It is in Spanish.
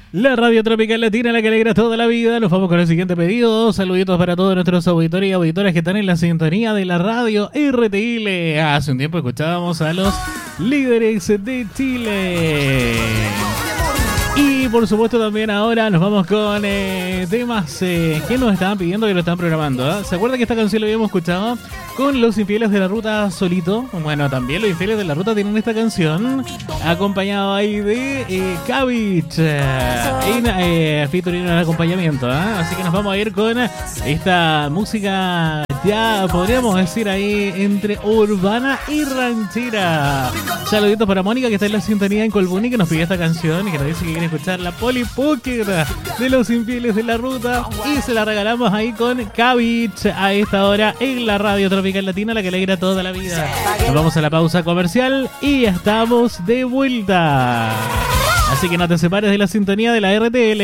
La Radio Tropical Latina, la que alegra toda la vida. Nos vamos con el siguiente pedido. Saluditos para todos nuestros auditores y auditoras que están en la sintonía de la radio RTL. Hace un tiempo escuchábamos a los líderes de Chile. Y por supuesto también ahora nos vamos con temas que nos estaban pidiendo, que lo están programando, ¿eh? ¿Se acuerdan que esta canción la habíamos escuchado con los infieles de la ruta solito? Bueno, también los infieles de la ruta tienen esta canción acompañado ahí de Cabbage featuring en el acompañamiento, ¿eh? Así que nos vamos a ir con esta música, ya podríamos decir ahí entre urbana y ranchera. Saluditos para Mónica, que está en la sintonía en Colbuni, que nos pidió esta canción y que nos dice que quiere escuchar la Polly Poker de los infieles de la ruta, y se la regalamos ahí con Cabbage a esta hora en la Radio Tropical Latina, la que alegra toda la vida. Nos vamos a la pausa comercial y estamos de vuelta. Así que no te separes de la sintonía de la RTL.